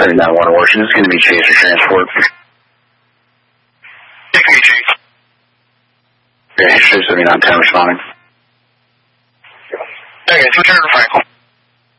79 Water Washington. This is going to be Chaser Transport. Take me, Chase. Yeah, Chaser 79 10 responding. Okay, return to Franklin.